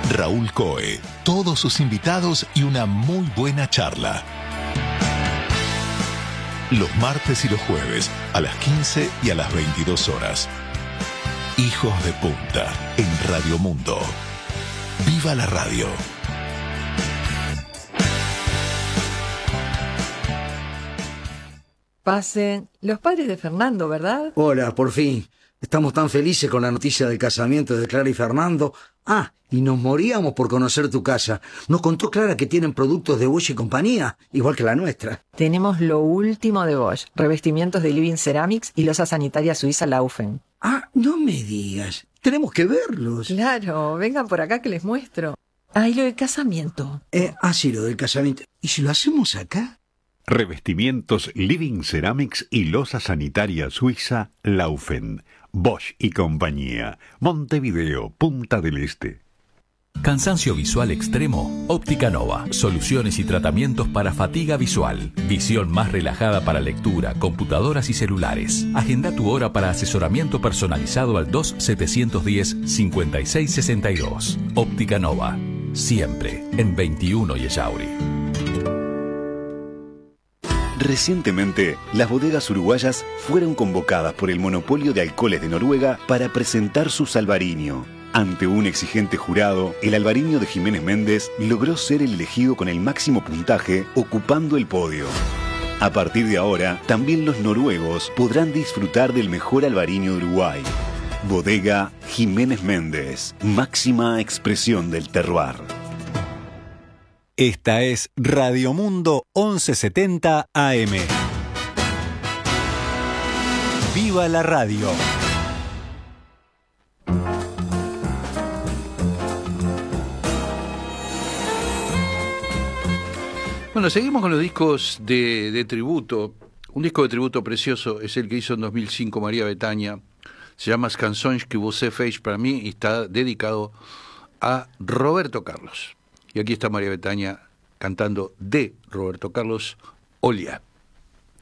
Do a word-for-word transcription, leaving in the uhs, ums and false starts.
Raúl Coe, todos sus invitados y una muy buena charla. Los martes y los jueves a las quince y a las veintidós horas. Hijos de Punta en Radio Mundo. ¡Viva la radio! Pasen. Los padres de Fernando, ¿verdad? Hola, por fin. Estamos tan felices con la noticia del casamiento de Clara y Fernando. Ah, y nos moríamos por conocer tu casa. Nos contó Clara que tienen productos de Bosch y compañía, igual que la nuestra. Tenemos lo último de Bosch. Revestimientos de Living Ceramics y losa sanitaria suiza Laufen. Ah, no me digas. Tenemos que verlos. Claro, vengan por acá que les muestro. Ah, y lo del casamiento. Eh, ah, sí, lo del casamiento. ¿Y si lo hacemos acá? Revestimientos Living Ceramics y losa sanitaria suiza Laufen. Bosch y compañía. Montevideo, Punta del Este. Cansancio visual extremo. Óptica Nova. Soluciones y tratamientos para fatiga visual. Visión más relajada para lectura, computadoras y celulares. Agenda tu hora para asesoramiento personalizado al dos setecientos diez cincuenta y seis sesenta y dos. Óptica Nova. Siempre en veintiuno y Ellauri. Recientemente, las bodegas uruguayas fueron convocadas por el monopolio de alcoholes de Noruega para presentar su Albariño. Ante un exigente jurado, el Albariño de Jiménez Méndez logró ser el elegido con el máximo puntaje, ocupando el podio. A partir de ahora, también los noruegos podrán disfrutar del mejor Albariño de Uruguay. Bodega Jiménez Méndez, máxima expresión del terroir. Esta es Radio Mundo once setenta A M. ¡Viva la radio! Bueno, seguimos con los discos de, de tributo. Un disco de tributo precioso es el que hizo en dos mil cinco María Betaña. Se llama Canções que você fez para mí y está dedicado a Roberto Carlos. Y aquí está María Betaña cantando de Roberto Carlos, Olha.